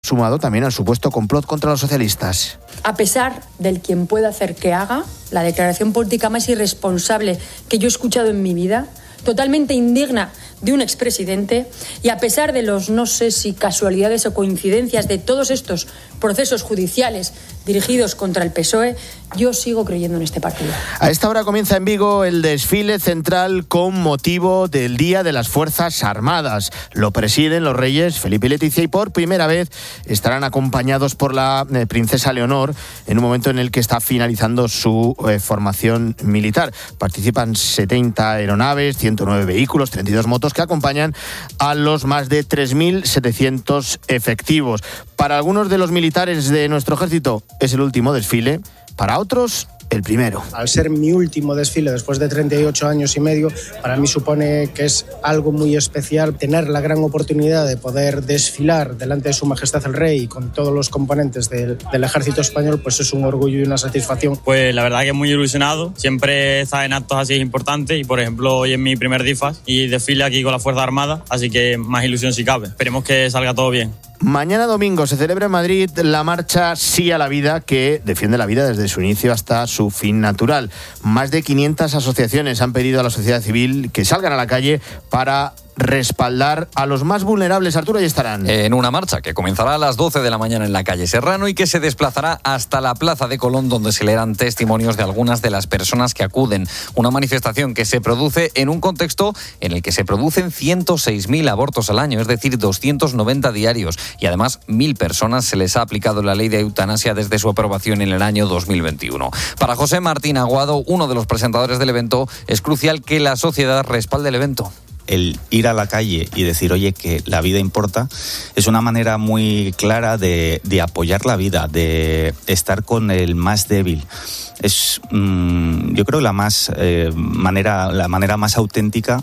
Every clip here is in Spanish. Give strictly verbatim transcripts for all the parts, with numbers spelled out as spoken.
sumado también al supuesto complot contra los socialistas. A pesar del quien pueda hacer que haga, la declaración política más irresponsable que yo he escuchado en mi vida, totalmente indigna de un expresidente, y a pesar de los no sé si casualidades o coincidencias de todos estos procesos judiciales dirigidos contra el P S O E, yo sigo creyendo en este partido. A esta hora comienza en Vigo el desfile central con motivo del Día de las Fuerzas Armadas. Lo presiden los reyes Felipe y Leticia y por primera vez estarán acompañados por la eh, princesa Leonor en un momento en el que está finalizando su eh, formación militar. Participan setenta aeronaves, ciento nueve vehículos, treinta y dos motos que acompañan a los más de tres mil setecientos efectivos. Para algunos de los militares de nuestro ejército es el último desfile, para otros el primero. Al ser mi último desfile después de treinta y ocho años y medio, para mí supone que es algo muy especial tener la gran oportunidad de poder desfilar delante de Su Majestad el Rey con todos los componentes del, del ejército español, pues es un orgullo y una satisfacción. Pues la verdad que muy ilusionado, siempre estar en actos así es importante y por ejemplo hoy es mi primer D I F A S y desfile aquí con la Fuerza Armada, así que más ilusión si cabe. Esperemos que salga todo bien. Mañana domingo se celebra en Madrid la marcha Sí a la Vida, que defiende la vida desde su inicio hasta su fin natural. Más de quinientas asociaciones han pedido a la sociedad civil que salgan a la calle para respaldar a los más vulnerables. Arturo, ahí estarán. En una marcha que comenzará a las doce de la mañana en la calle Serrano y que se desplazará hasta la Plaza de Colón, donde se leerán testimonios de algunas de las personas que acuden. Una manifestación que se produce en un contexto en el que se producen ciento seis mil abortos al año, es decir, doscientos noventa diarios. Y además, mil personas se les ha aplicado la ley de eutanasia desde su aprobación en el año dos mil veintiuno. Para José Martín Aguado, uno de los presentadores del evento, es crucial que la sociedad respalde el evento. El ir a la calle y decir, oye, que la vida importa, es una manera muy clara de, de apoyar la vida, de estar con el más débil. Es, mmm, yo creo, la más eh, manera, la manera más auténtica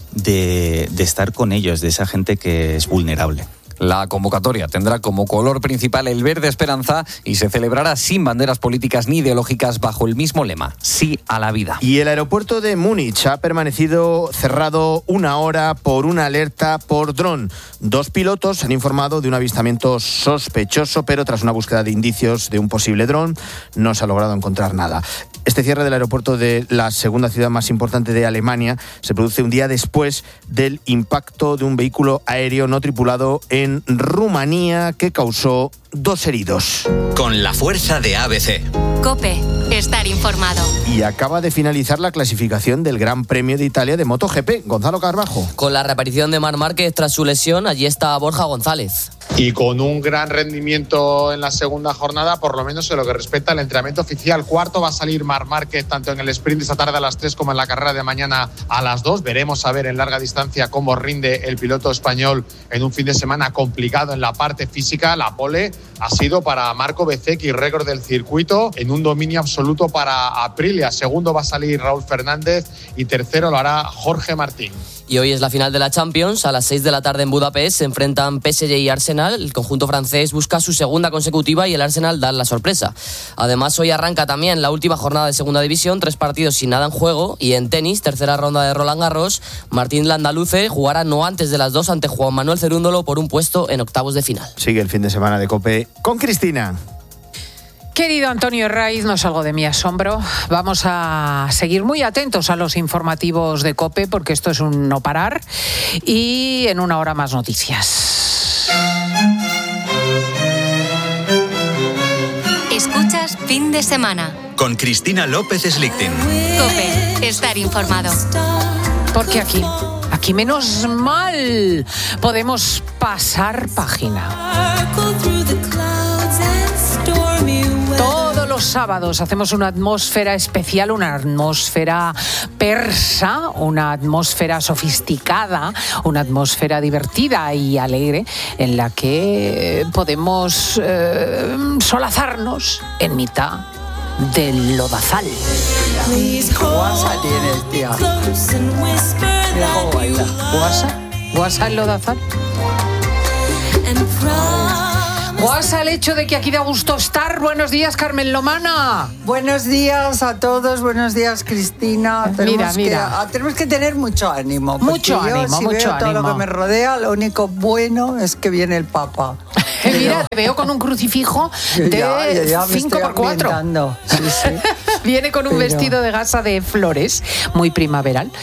de, de estar con ellos, de esa gente que es vulnerable. La convocatoria tendrá como color principal el verde esperanza y se celebrará sin banderas políticas ni ideológicas bajo el mismo lema, sí a la vida. Y el aeropuerto de Múnich ha permanecido cerrado una hora por una alerta por dron. Dos pilotos han informado de un avistamiento sospechoso, pero tras una búsqueda de indicios de un posible dron no se ha logrado encontrar nada. Este cierre del aeropuerto de la segunda ciudad más importante de Alemania se produce un día después del impacto de un vehículo aéreo no tripulado en Rumanía que causó dos heridos. Con la fuerza de A B C. COPE. Estar informado. Y acaba de finalizar la clasificación del Gran Premio de Italia de MotoGP. Gonzalo Carbajo. Con la reaparición de Marc Márquez tras su lesión, allí está Borja González. Y con un gran rendimiento en la segunda jornada, por lo menos en lo que respecta al entrenamiento oficial. Cuarto va a salir Marc Márquez, tanto en el sprint esta tarde a las tres como en la carrera de mañana a las dos. Veremos a ver en larga distancia cómo rinde el piloto español en un fin de semana complicado en la parte física. La pole ha sido para Marco Bezzecchi, récord del circuito, en un dominio absoluto para Aprilia. Segundo va a salir Raúl Fernández y tercero lo hará Jorge Martín. Y hoy es la final de la Champions. A las seis de la tarde en Budapest se enfrentan P S G y Arsenal. El conjunto francés busca su segunda consecutiva y el Arsenal da la sorpresa. Además, hoy arranca también la última jornada de segunda división, tres partidos sin nada en juego. Y en tenis, tercera ronda de Roland Garros, Martín Landaluce jugará no antes de las dos ante Juan Manuel Cerúndolo por un puesto en octavos de final. Sigue el fin de semana de COPE con Cristina. Querido Antonio Herraiz, no salgo de mi asombro. Vamos a seguir muy atentos a los informativos de COPE porque esto es un no parar. Y en una hora más noticias. Escuchas Fin de Semana. Con Cristina López Slichting. COPE. Estar informado. Porque aquí, aquí menos mal, podemos pasar página. Todos los sábados hacemos una atmósfera especial, una atmósfera persa, una atmósfera sofisticada, una atmósfera divertida y alegre en la que podemos eh, solazarnos en mitad del lodazal. Guasa tienes, tía. Mira cómo baila. ¿Guasa? ¿Guasa el lodazal? Guasa el hecho de que aquí da gusto estar. Buenos días, Carmen Lomana. Buenos días a todos, buenos días, Cristina. Mira, Tenemos mira. Que, tenemos que tener mucho ánimo. Mucho yo, ánimo, si mucho veo todo ánimo. lo que me rodea, lo único bueno es que viene el Papa. Pero... Mira, te veo con un crucifijo de cinco por cuatro. Sí, sí. Viene con un Pero... vestido de gasa de flores, muy primaveral.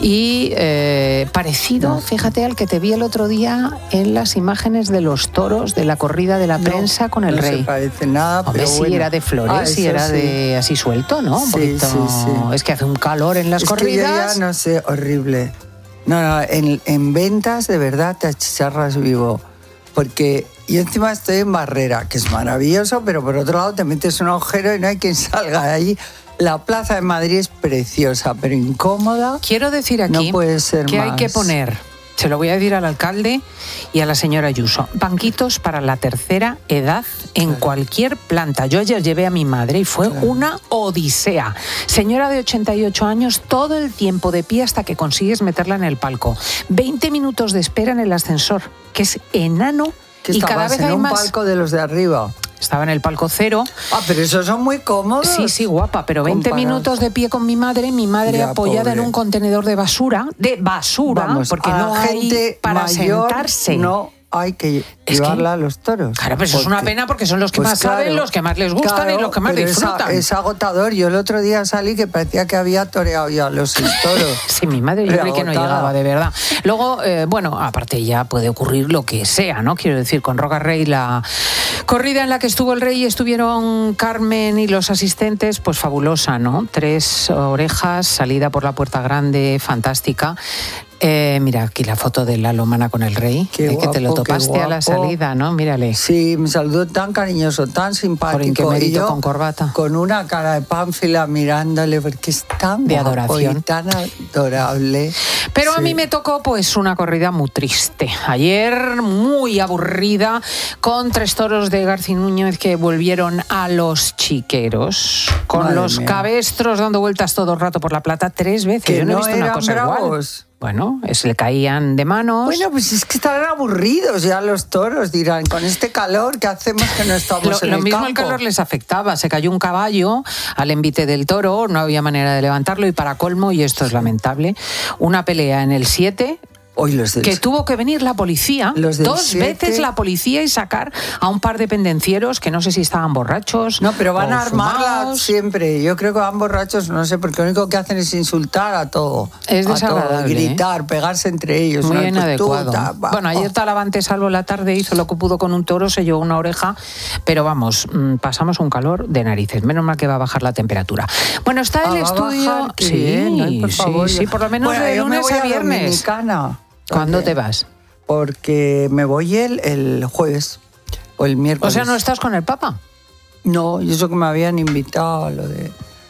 Y eh, parecido, no. fíjate, al que te vi el otro día en las imágenes de los toros de la corrida de la no, prensa con el no rey. No se parece nada, Hombre, pero sí, bueno. era de flores ah, y era sí. de así suelto, ¿no? Un sí, poquito... sí, sí. Es que hace un calor en las es corridas. Que yo ya no sé, horrible. No, no, en, en ventas de verdad te achicharras vivo. Porque yo encima estoy en Barrera, que es maravilloso, pero por otro lado te metes un agujero y no hay quien salga de allí. La Plaza de Madrid es preciosa, pero incómoda. Quiero decir aquí no puede ser que más. hay que poner, se lo voy a decir al alcalde y a la señora Ayuso, banquitos para la tercera edad en claro. cualquier planta. Yo ayer llevé a mi madre y fue claro. una odisea. Señora de ochenta y ocho años, todo el tiempo de pie hasta que consigues meterla en el palco. veinte minutos de espera en el ascensor, que es enano y cada vez en hay un más... palco de los de arriba. Estaba en el palco cero. Ah, pero esos son muy cómodos. Sí, sí, guapa, pero veinte comparados. Minutos de pie con mi madre, mi madre ya, apoyada pobre. En un contenedor de basura, de basura, Vamos, porque a no gente hay para mayor, sentarse. No hay que es llevarla que, a los toros. Claro, pero eso es una pena porque son los que pues más claro, saben, los que más les gustan claro, y los que más pero disfrutan. Es, es agotador. Yo el otro día salí que parecía que había toreado ya los toros. Sí, mi madre yo creí que no llegaba, de verdad. Luego, eh, bueno, aparte ya puede ocurrir lo que sea, ¿no? Quiero decir, con Roca Rey, la corrida en la que estuvo el rey y estuvieron Carmen y los asistentes, pues fabulosa, ¿no? Tres orejas, salida por la Puerta Grande, fantástica. Eh, mira, aquí la foto de la Lomana con el rey, qué eh, guapo, que te lo topaste a la salida, ¿no? Mírale. Sí, me saludó tan cariñoso, tan simpático. Por y yo, con corbata. Con una cara de pánfila mirándole, porque es tan de guapo adoración. Y tan adorable. Pero sí. a mí me tocó pues una corrida muy triste. Ayer, muy aburrida, con tres toros de García Núñez que volvieron a los chiqueros, con Madre los mía. Cabestros dando vueltas todo el rato por la plata tres veces. Que Yo no, no he visto eran una cosa bravos. Igual. Bueno, se le caían de manos. Bueno, pues es que estarán aburridos ya los toros, dirán, con este calor, ¿qué hacemos que no estamos lo, en lo el mismo campo? el calor les afectaba. Se cayó un caballo al envite del toro, no había manera de levantarlo y para colmo, y esto es lamentable, una pelea en el siete... Hoy los del... que tuvo que venir la policía, los del dos siete... veces la policía y sacar a un par de pendencieros que no sé si estaban borrachos. No, pero van a armarla fumados. Siempre. Yo creo que van borrachos, no sé, porque lo único que hacen es insultar a todo. Es desagradable. A todo, gritar, ¿eh? Pegarse entre ellos. Muy ¿no? inadecuado. Pues tú, ta, bueno, ayer Talavante Salvo la tarde hizo lo que pudo con un toro, se llevó una oreja, pero vamos, pasamos un calor de narices. Menos mal que va a bajar la temperatura. Bueno, está ah, el estudio. Va a bajar, sí, bien, ¿no? Por favor, sí, sí, por lo menos bueno, de lunes a, a viernes. Dominicana. ¿Cuándo te vas? Porque me voy el, el jueves o el miércoles. O sea, ¿no estás con el Papa? No, y eso que me habían invitado a lo de...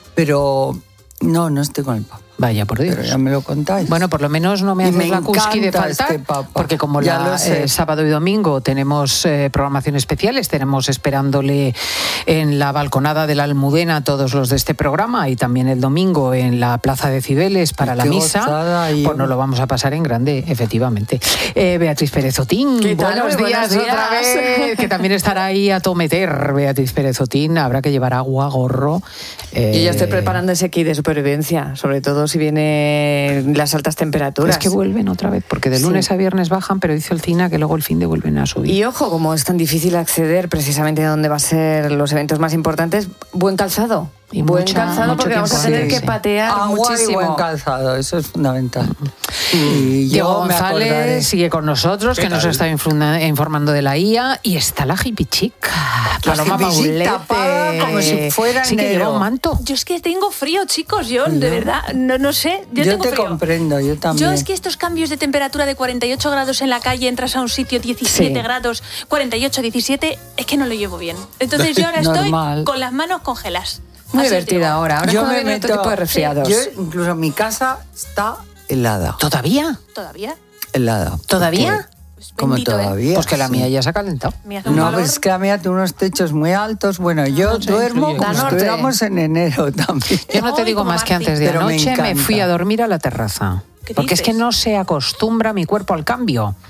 Pero no, no estoy con el Papa. Vaya, por Dios. Pero ya me lo contáis. Bueno, por lo menos no me y haces me la cusqui de faltar, este papa. porque como ya la, eh, sábado y domingo tenemos eh, programación especiales, tenemos esperándole en la balconada de la Almudena todos los de este programa y también el domingo en la Plaza de Cibeles para la misa, y... pues nos lo vamos a pasar en grande, efectivamente. Eh, Beatriz Pérez Otín, ¿Qué tal? buenos días, Buenos días otra vez, que también estará ahí a tometer Beatriz Pérez Otín, habrá que llevar agua, gorro. Eh... Yo ya estoy preparando ese kit de supervivencia, sobre todo si viene las altas temperaturas. Es que vuelven otra vez, porque de lunes sí. a viernes bajan, pero dice el Cina que luego el fin de vuelven a subir. Y ojo, como es tan difícil acceder precisamente a donde va a ser los eventos más importantes, buen calzado. Y buen mucha, calzado porque vamos a tener sí, que sí. patear Agua muchísimo. Y buen calzado, eso es fundamental. Mm. Y Diego yo me González acordaré. sigue con nosotros, que tal? nos está informando de la I A, y está la hippie chica, Paloma Paulete, tapada como si fuera sí, que enero. lleva un manto. Yo es que tengo frío, chicos, yo de verdad, no, no sé, yo, Yo tengo te frío. comprendo, yo también. Yo es que estos cambios de temperatura de cuarenta y ocho grados en la calle, entras a un sitio diecisiete Sí. grados, cuarenta y ocho, diecisiete, es que no lo llevo bien. Entonces yo ahora estoy Normal. con las manos congeladas. Muy Así os divertida digo. ahora. Ahora Yo es cuando me viene meto, otro tipo de resfriados. Yo, incluso mi casa está helada. ¿Todavía? ¿Todavía? Helada. ¿Todavía? Pues Como bendito, ¿eh? todavía. Pues que la sí. mía ya se ha calentado. Me hace un No, calor. pues es que la mía tiene unos techos muy altos. Bueno, yo no sé, duermo influye. como Da si norte. estuviéramos en enero también. Yo no te Ay, digo como más que Martín. antes de Pero me anoche me, encanta. fui a dormir a la terraza. ¿Qué Porque es que dices? no se acostumbra mi cuerpo al cambio.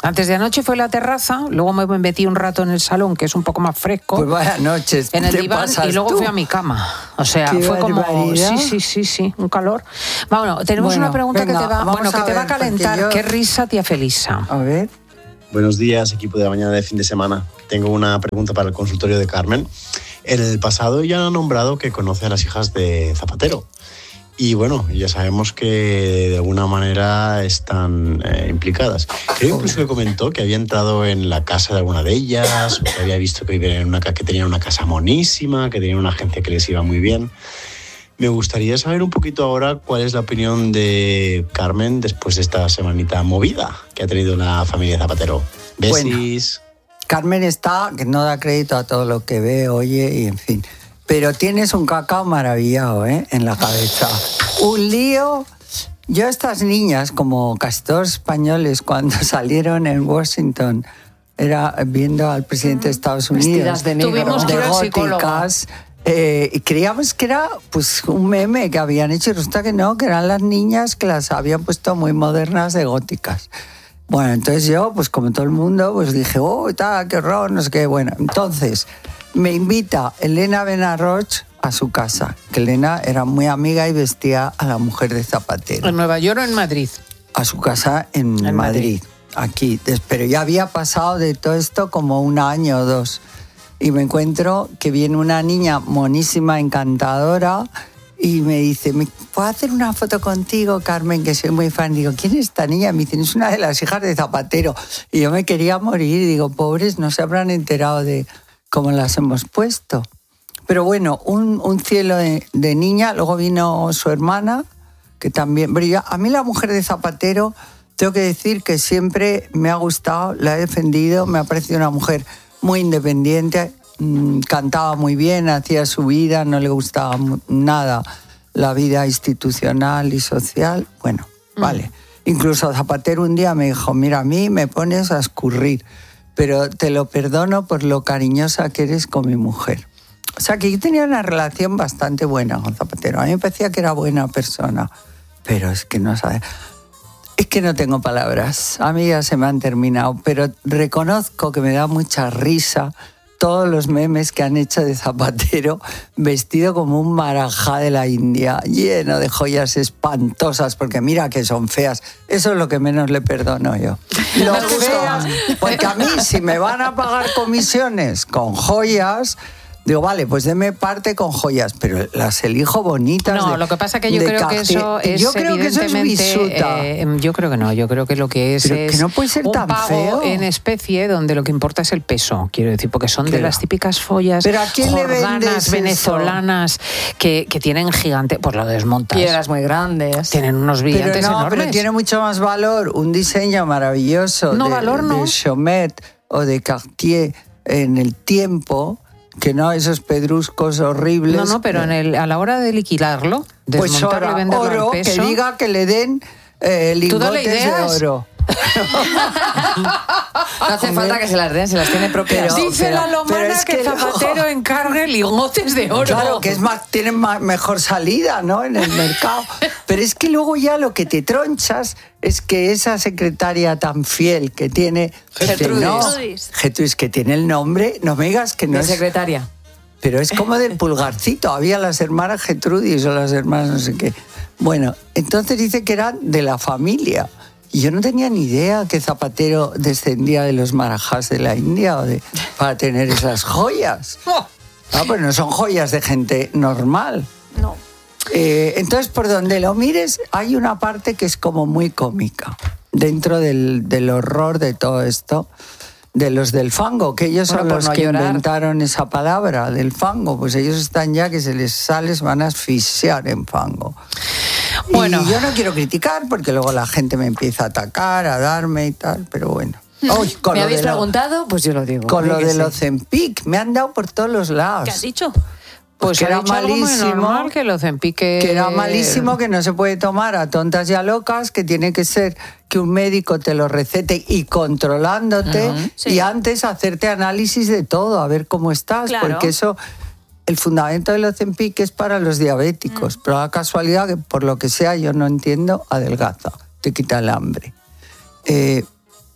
Antes de anoche fue la terraza, luego me metí un rato en el salón, que es un poco más fresco. Pues vaya noches. En el te diván pasas y luego tú. fui a mi cama. O sea, Qué fue como... barbaridad. Sí, sí, sí, sí, un calor. Bueno, tenemos Bueno, una pregunta venga, que te va, vamos bueno, que a te va a ver, porque calentar. yo- ¿Qué risa, tía Felisa? A ver. Buenos días, equipo de la mañana de fin de semana. Tengo una pregunta para el consultorio de Carmen. En el pasado ya ha nombrado que conoce a las hijas de Zapatero. Y bueno, ya sabemos que de alguna manera están eh, implicadas. Creo incluso que comentó que había entrado en la casa de alguna de ellas, o que había visto que vivían en una ca- que tenían una casa monísima, que tenían una agencia que les iba muy bien. Me gustaría saber un poquito ahora cuál es la opinión de Carmen después de esta semanita movida que ha tenido la familia Zapatero. Besis. Carmen está, que no da crédito a todo lo que ve, oye, y en fin. Pero tienes un cacao maravillado, ¿eh? En la cabeza. Un lío. Yo estas niñas, como casi todos españoles, cuando salieron en Washington, era viendo al presidente de Estados Unidos. Vestidas de negro. Tuvimos que ir al psicólogo. góticas, eh, y creíamos que era pues un meme que habían hecho, y resulta que no, que eran las niñas que las habían puesto muy modernas de góticas. Bueno, entonces yo, pues como todo el mundo, pues dije, oh, tal, qué horror, no sé qué. Bueno, entonces me invita Elena Benarroch a su casa, que Elena era muy amiga y vestía a la mujer de Zapatero. ¿En Nueva York o en Madrid? A su casa en, En Madrid, Madrid. aquí. Des- Pero ya había pasado de todo esto como un año o dos. Y me encuentro que viene una niña monísima, encantadora, y me dice, ¿me puedo hacer una foto contigo, Carmen, que soy muy fan? Digo, ¿quién es esta niña? Me dicen, es una de las hijas de Zapatero. Y yo me quería morir. Digo, pobres, no se habrán enterado de cómo las hemos puesto. Pero bueno, un, un cielo de, de niña. Luego vino su hermana, que también... Pero yo- a mí la mujer de Zapatero, tengo que decir que siempre me ha gustado, la he defendido, me ha parecido una mujer muy independiente, mm, cantaba muy bien, hacía su vida, no le gustaba mu- nada la vida institucional y social. Bueno, vale. Incluso Zapatero un día me dijo, mira, a mí me pones a escurrir, pero te lo perdono por lo cariñosa que eres con mi mujer. O sea, que yo tenía una relación bastante buena con Zapatero. A mí me parecía que era buena persona, pero es que no sabe... Es que no tengo palabras, a mí ya se me han terminado, pero reconozco que me da mucha risa todos los memes que han hecho de Zapatero vestido como un marajá de la India, lleno de joyas espantosas, porque mira que son feas, eso es lo que menos le perdono yo. Lo feas, porque a mí si me van a pagar comisiones con joyas... Digo, vale, pues deme parte con joyas, pero las elijo bonitas. No, de- lo que pasa que yo de creo que Cartier. eso es Yo creo que eso es evidentemente, bisuta. eh, yo creo que no, yo creo que lo que es Pero es que no puede ser un tan pago feo. en especie donde lo que importa es el peso, quiero decir, porque son de Claro. las típicas follas ¿Pero a quién le jordanas, vendes eso? venezolanas que, que tienen gigante, pues lo desmontas. Piedras muy grandes. Tienen unos brillantes Pero no, enormes. pero tiene mucho más valor un diseño maravilloso No, de, valor no. de Chomet o de Cartier en el tiempo, que no esos pedruscos horribles. No, no, pero en el, a la hora de liquidarlo, Pues desmontarlo oro, y venderlo oro al peso, que diga que le den eh, ¿Tú dale lingotes de ideas? oro. No hace falta que se las den, se las tiene propias. Pero- dice pero- la lomana pero es que, que no. Zapatero encargue lingotes de oro. Claro, que es más, tienen más, mejor salida, ¿no? En el mercado. Pero es que luego ya lo que te tronchas es que esa secretaria tan fiel que tiene... Gertrudis. No, Gertrudis. Gertrudis, que tiene el nombre, no me digas que no De es... secretaria. Pero es como del pulgarcito. Había las hermanas Gertrudis o las hermanas no sé qué. Bueno, entonces dice que eran de la familia. Y yo no tenía ni idea que Zapatero descendía de los marajás de la India o de, para tener esas joyas. Ah, pues no son joyas de gente normal. No. Eh, entonces, por donde lo mires, hay una parte que es como muy cómica. Dentro del, del horror de todo esto, de los del fango, que ellos Bueno, son por los no que llorar. inventaron esa palabra, del fango. Pues ellos están ya que se les sale, se van a asfixiar en fango. Bueno. Y yo no quiero criticar porque luego la gente me empieza a atacar, a darme y tal, pero bueno. Uy, con ¿Me lo habéis de lo- preguntado? Pues yo lo digo. Con lo Di que de sí. los Ozempic, me han dado por todos los lados. ¿Qué has dicho? Pues que ha era dicho algo muy malísimo, normal, que lo Zempique... que era malísimo, que no se puede tomar a tontas y a locas, que tiene que ser que un médico te lo recete y controlándote, Ajá, sí. y antes hacerte análisis de todo, a ver cómo estás, Claro. porque eso, el fundamento del Ozempic es para los diabéticos, pero la casualidad que por lo que sea, yo no entiendo, adelgaza, te quita el hambre. Eh,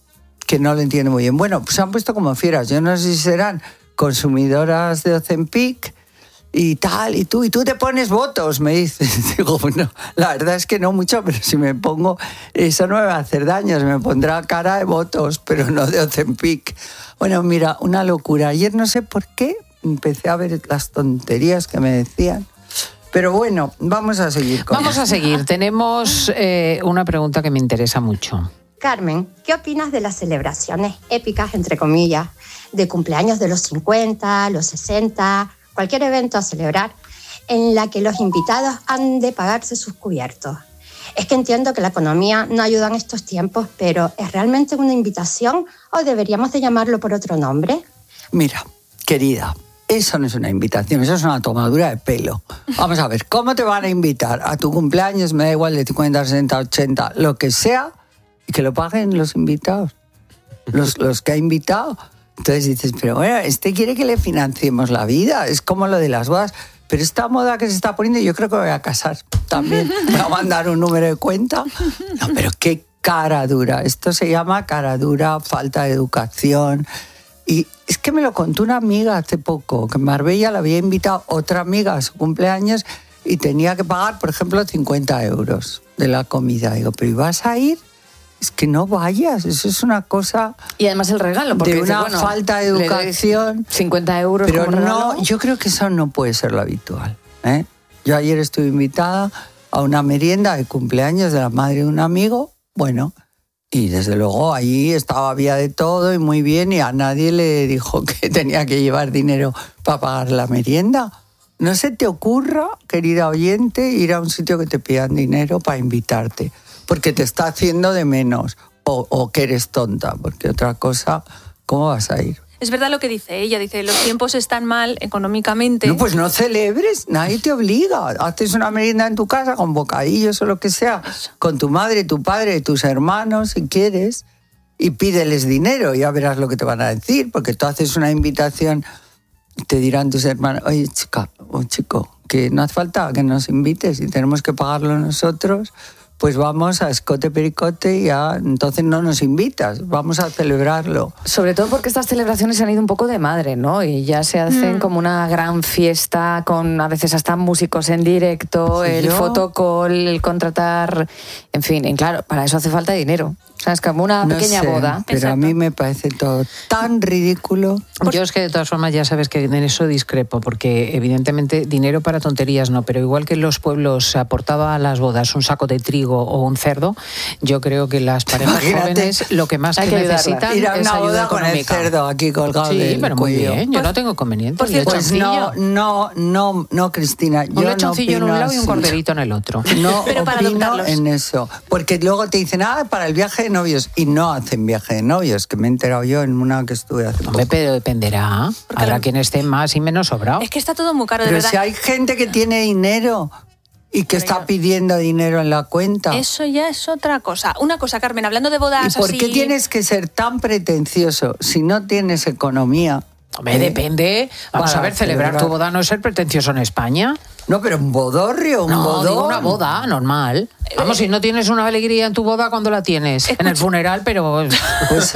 que no lo entiendo muy bien. Bueno, pues se han puesto como fieras. Yo no sé si serán consumidoras de Ozempic y tal, y tú, y tú te pones votos, me dices. Digo, bueno, la verdad es que no mucho, pero si me pongo, eso no me va a hacer daño, se me pondrá cara de votos, pero no de Ozempic. Bueno, mira, una locura. Ayer no sé por qué empecé a ver las tonterías que me decían. Pero bueno, vamos a seguir con Vamos a seguir. Tenemos eh, una pregunta que me interesa mucho. Carmen, ¿qué opinas de las celebraciones épicas, entre comillas, de cumpleaños de los cincuenta, los sesenta, cualquier evento a celebrar, en la que los invitados han de pagarse sus cubiertos? Es que entiendo que la economía no ayuda en estos tiempos, pero ¿es realmente una invitación o deberíamos de llamarlo por otro nombre? Mira, querida, eso no es una invitación, eso es una tomadura de pelo. Vamos a ver, ¿cómo te van a invitar a tu cumpleaños? Me da igual de cincuenta, sesenta, ochenta, lo que sea, y que lo paguen los invitados, los, los que ha invitado. Entonces dices, pero bueno, este quiere que le financiemos la vida, es como lo de las bodas. Pero esta moda que se está poniendo, yo creo que me voy a casar también. Me va a mandar un número de cuenta. No, pero qué cara dura. Esto se llama cara dura, falta de educación. Y es que me lo contó una amiga hace poco, que en Marbella la había invitado otra amiga a su cumpleaños y tenía que pagar, por ejemplo, cincuenta euros de la comida. Digo, ¿pero ibas a ir? Es que no vayas, eso es una cosa... Y además el regalo, porque de dice, una bueno, falta de educación. cincuenta euros pero como regalo. no, yo creo que eso no puede ser lo habitual, ¿eh? Yo ayer estuve invitada a una merienda de cumpleaños de la madre de un amigo, bueno, y desde luego allí estaba, había de todo y muy bien, y a nadie le dijo que tenía que llevar dinero para pagar la merienda. No se te ocurra, querida oyente, ir a un sitio que te pidan dinero para invitarte, porque te está haciendo de menos, o, o que eres tonta, porque otra cosa, ¿cómo vas a ir? Es verdad lo que dice ella, dice, los tiempos están mal económicamente. No, pues no celebres, nadie te obliga. Haces una merienda en tu casa con bocadillos o lo que sea, con tu madre, tu padre, tus hermanos, si quieres, y pídeles dinero, ya verás lo que te van a decir, porque tú haces una invitación, te dirán tus hermanos, oye, chica, o chico, que no hace falta que nos invites y tenemos que pagarlo nosotros, pues vamos a escote pericote y ya, entonces no nos invitas, vamos a celebrarlo. Sobre todo porque estas celebraciones se han ido un poco de madre, ¿no? Y ya se hacen mm. como una gran fiesta con a veces hasta músicos en directo, sí, el yo... fotocall, el contratar, en fin, y claro, para eso hace falta dinero. O sea, es como una no pequeña sé, boda. Pero Exacto. A mí me parece todo tan ridículo. Yo es que de todas formas ya sabes que en eso discrepo, porque evidentemente dinero para tonterías no, pero igual que en los pueblos aportaba a las bodas un saco de trigo o un cerdo, yo creo que las parejas Imagínate, jóvenes lo que más que, que necesitan ir a una es ayuda boda económica. Con el cerdo aquí colgado sí, del pero muy cuello. bien, yo pues, no tengo conveniente. Pues, pues no, no, no, no, Cristina. Un lechoncillo no en un lado y un corderito en el otro. No pero para opino en eso, porque luego te dicen, ah, para el viaje de novios, y no hacen viaje de novios, que me he enterado yo en una que estuve hace poco. Pero dependerá, porque habrá quien esté más y menos sobrado. Es que está todo muy caro, de pero verdad. Si hay gente que tiene dinero y que pero está yo... pidiendo dinero en la cuenta. Eso ya es otra cosa. Una cosa, Carmen, hablando de bodas ¿Y por así... qué tienes que ser tan pretencioso si no tienes economía? Hombre, ¿Eh? depende. Vamos a ver, celebrar, celebrar tu boda no es ser pretencioso en España. No, pero un bodorrio, un no, bodón. Digo una boda, normal. Vamos, si no tienes una alegría en tu boda, ¿cuándo la tienes? Escucha. En el funeral, pero... Pues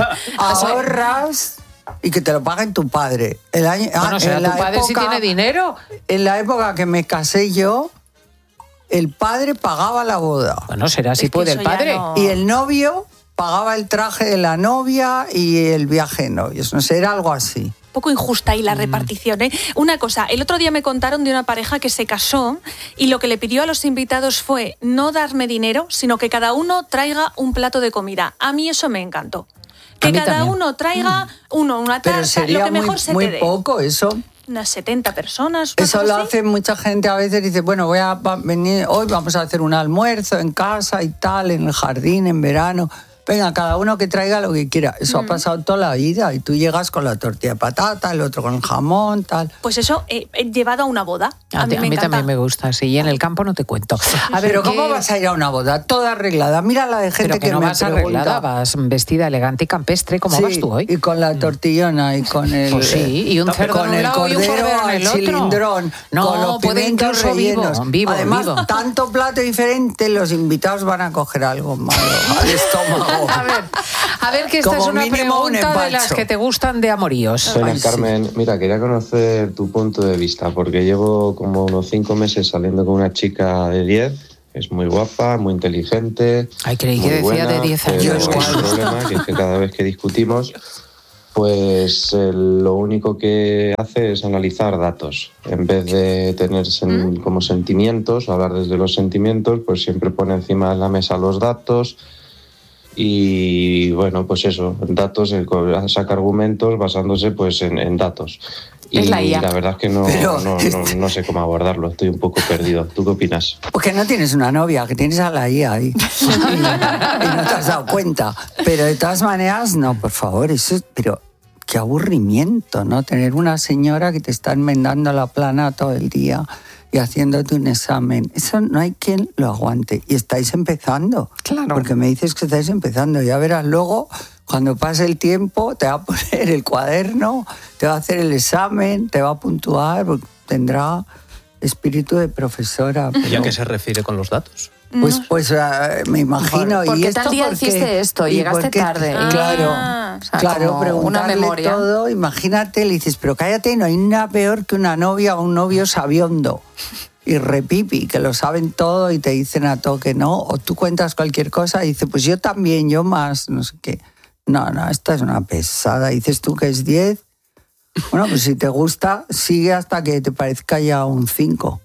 ahorras y que te lo paguen tu padre. El año, bueno, ah, será tu padre época, si tiene dinero. En la época que me casé yo, el padre pagaba la boda. Bueno, será si puede el padre. No... Y el novio pagaba el traje de la novia y el viaje de novios. No sé, era algo así. Poco injusta ahí la repartición, ¿eh? Una cosa, el otro día me contaron de una pareja que se casó y lo que le pidió a los invitados fue no darme dinero, sino que cada uno traiga un plato de comida. A mí eso me encantó. Que cada también. uno traiga, mm. uno, una tarta, Pero sería lo que mejor muy, se muy te dé. poco eso. Unas setenta personas. Eso lo así. hace mucha gente a veces, dice, bueno, voy a venir, hoy vamos a hacer un almuerzo en casa y tal, en el jardín, en verano. Venga, cada uno que traiga lo que quiera. Eso mm. ha pasado toda la vida y tú llegas con la tortilla de patata, el otro con el jamón, tal. Pues eso, eh, llevado a una boda. A, a mí, mí, a mí también me gusta, sí, y en el campo no te cuento. A ver, pero ¿qué... ¿cómo vas a ir a una boda? Toda arreglada. Mira la de gente pero que, que no me vas pregunta. arreglada, vas vestida elegante y campestre, como sí, vas tú hoy. Y con la tortillona y con el... Pues sí, y un cerdo con en un el lado cordero, y un cordero en el otro. Cilindrón, no, con los puede pimientos rellenos. Vivo, vivo, Además, vivo. tanto plato diferente, los invitados van a coger algo malo al estómago. A ver, a ver que esta Como es una mínimo un pregunta de las empacho. que te gustan de amoríos. Buenas, Carmen. Mira, quería conocer tu punto de vista, porque llevo como unos cinco meses saliendo con una chica de diez, que es muy guapa, muy inteligente. Ay, creí que muy decía buena, de diez pero años. hay un problema, que es que cada vez que discutimos, pues eh, lo único que hace es analizar datos. En vez de tener sen- como sentimientos, hablar desde los sentimientos, pues siempre pone encima de la mesa los datos. Y bueno, pues eso, datos, eh, co- saca argumentos basándose pues en, en datos. Y Es la I A. la verdad es que no, Pero- no, no, no sé cómo abordarlo, estoy un poco perdido. ¿Tú qué opinas? Porque no tienes una novia, que tienes a la I A ahí. Y, y no te has dado cuenta. Pero de todas maneras, no, por favor, eso es... Pero qué aburrimiento, ¿no? Tener una señora que te está enmendando la plana todo el día y haciéndote un examen. Eso no hay quien lo aguante. Y estáis empezando. Claro. Porque me dices que estáis empezando. Ya verás luego, cuando pase el tiempo, te va a poner el cuaderno, te va a hacer el examen, te va a puntuar, porque tendrá espíritu de profesora. ¿Y a pero- qué se refiere con los datos? Pues, pues eh, me imagino. ¿Por ¿y qué esto tal día por qué? hiciste esto? ¿Y Llegaste por qué? tarde. Claro, Ah, o sea, claro, como una preguntarle memoria. todo. Imagínate, le dices, pero cállate, no hay nada peor que una novia o un novio sabiondo y repipi, que lo saben todo y te dicen a todo que no. O tú cuentas cualquier cosa y dices, pues yo también, yo más, no sé qué. No, no, esta es una pesada. Dices tú que es diez. Bueno, pues si te gusta, sigue hasta que te parezca ya un cinco.